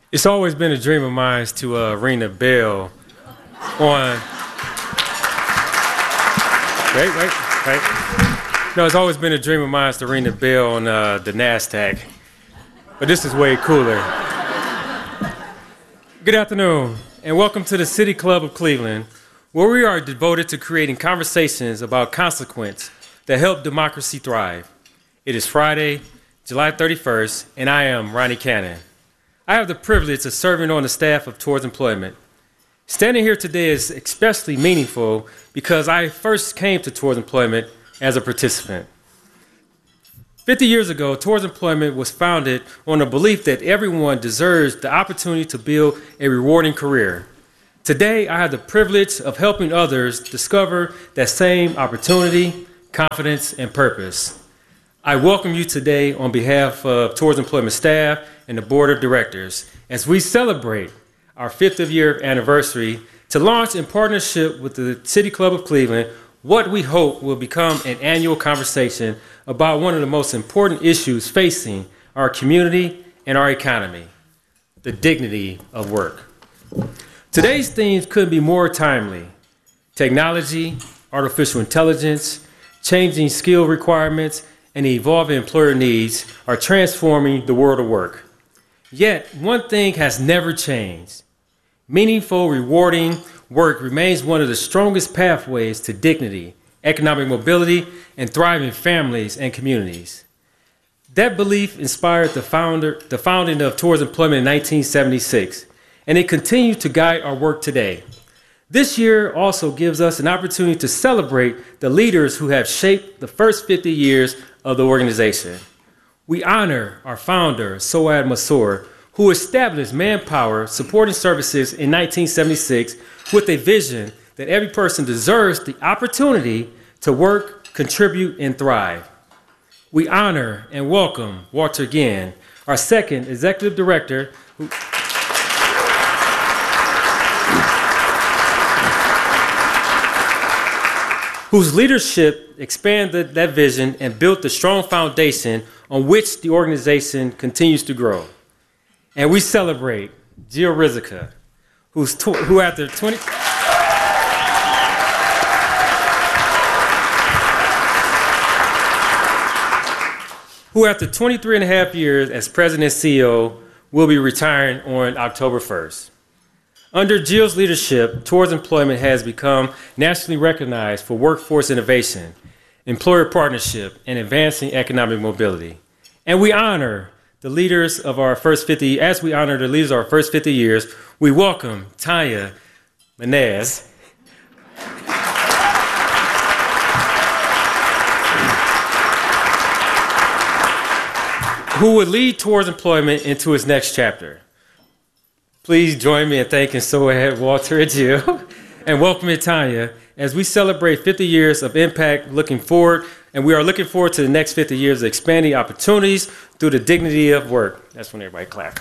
It's always been a dream of mine to ring the bell on. Wait. No, it's always been a dream of mine to ring the bell on the NASDAQ, but this is way cooler. Good afternoon, and welcome to the City Club of Cleveland, where we are devoted to creating conversations about consequence that help democracy thrive. It is Friday, July 31st, and I am Ronnie Cannon. I have the privilege of serving on the staff of Towards Employment. Standing here today is especially meaningful because I first came to Towards Employment as a participant. 50 years ago, Towards Employment was founded on the belief that everyone deserves the opportunity to build a rewarding career. Today, I have the privilege of helping others discover that same opportunity, confidence, and purpose. I welcome you today on behalf of Towards Employment staff and the Board of Directors as we celebrate our 50th year anniversary to launch in partnership with the City Club of Cleveland what we hope will become an annual conversation about one of the most important issues facing our community and our economy, the dignity of work. Today's themes couldn't be more timely. Technology, artificial intelligence, changing skill requirements, and the evolving employer needs are transforming the world of work. Yet, one thing has never changed. Meaningful, rewarding work remains one of the strongest pathways to dignity, economic mobility, and thriving families and communities. That belief inspired the founding of Towards Employment in 1976, and it continues to guide our work today. This year also gives us an opportunity to celebrate the leaders who have shaped the first 50 years of the organization. We honor our founder, Soad Mansour, who established Manpower Supporting Services in 1976 with a vision that every person deserves the opportunity to work, contribute, and thrive. We honor and welcome Walter Ginn, our second executive director, whose leadership expanded that vision and built the strong foundation on which the organization continues to grow. And we celebrate Jill Rizica, who after 23 and a half years as president and CEO will be retiring on October 1st. Under Jill's leadership, Towards Employment has become nationally recognized for workforce innovation, employer partnership, and advancing economic mobility. And we honor the leaders of our first 50, as we honor the leaders of our first 50 years, we welcome Tanya Menez, who would lead Towards Employment into its next chapter. Please join me in thanking Soad, Walter, and Jill, and welcoming Tanya as we celebrate 50 years of impact looking forward, and we are looking forward to the next 50 years of expanding opportunities through the dignity of work. That's when everybody clap.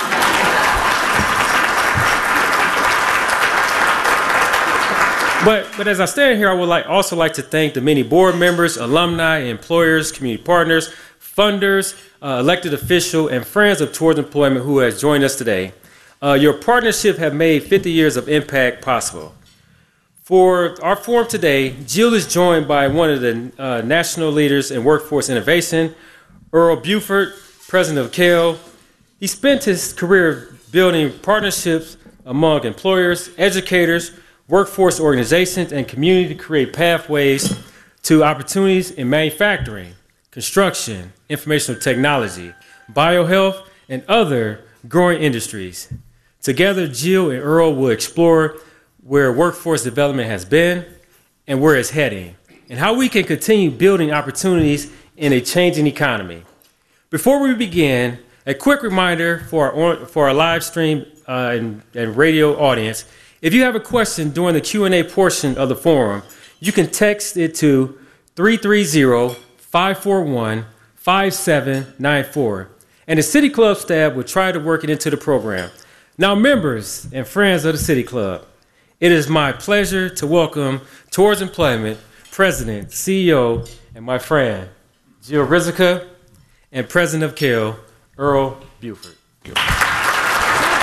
But as I stand here, I would also like to thank the many board members, alumni, employers, community partners, funders, elected officials, and friends of Towards Employment who has joined us today. Your partnership have made 50 years of impact possible. For our forum today, Jill is joined by one of the national leaders in workforce innovation, Earl Buford, president of CAIL. He spent his career building partnerships among employers, educators, workforce organizations, and community to create pathways to opportunities in manufacturing, construction, information technology, biohealth, and other growing industries. Together, Jill and Earl will explore where workforce development has been and where it's heading, and how we can continue building opportunities in a changing economy. Before we begin, a quick reminder for our live stream and radio audience. If you have a question during the Q&A portion of the forum, you can text it to 330-541-5794, and the City Club staff will try to work it into the program. Now, members and friends of the City Club, it is my pleasure to welcome Towards Employment President, CEO, and my friend, Jill Rizica, and President of CAIL, Earl Buford.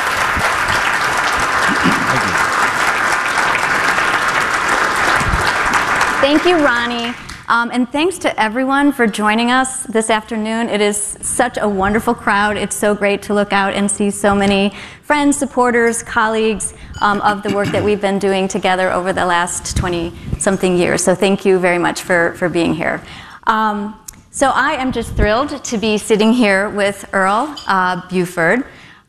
Thank you, Ronnie. And thanks to everyone for joining us this afternoon. It is such a wonderful crowd. It's so great to look out and see so many friends, supporters, colleagues of the work that we've been doing together over the last 20-something years. So thank you very much for being here. So I am just thrilled to be sitting here with Earl Buford.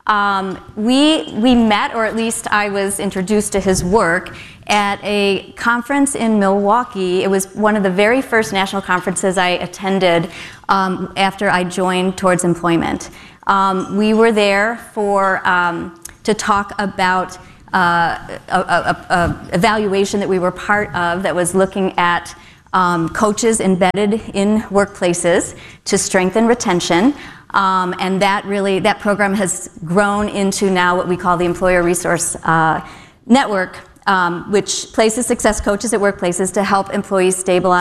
We met, or at least I was introduced to his work at a conference in Milwaukee. It was one of the very first national conferences I attended after I joined Towards Employment. We were there to talk about a evaluation that we were part of that was looking at coaches embedded in workplaces to strengthen retention. And that program has grown into now what we call the Employer Resource Network, which places success coaches at workplaces to help employees stabilize